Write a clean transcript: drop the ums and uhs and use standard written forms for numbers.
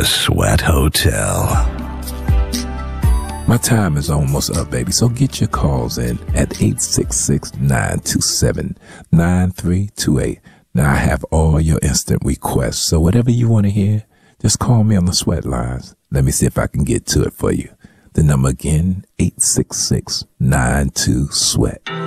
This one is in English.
Sweat Hotel. My time is almost up, baby, so get your calls in at 866-927-9328. Now, I have all your instant requests, so whatever you want to hear, just call me on the sweat lines. Let me see if I can get to it for you. The number again, 866-92-SWEAT.